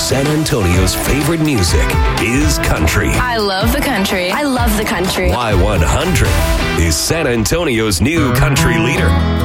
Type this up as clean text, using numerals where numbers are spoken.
San Antonio's favorite music is country. I love the country. I love the country. Y100 is San Antonio's new country leader.